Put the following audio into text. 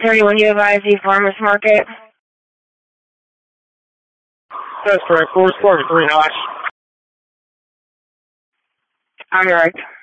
31 U of IZ Farmers Market. That's correct. 443 Notch. On your right.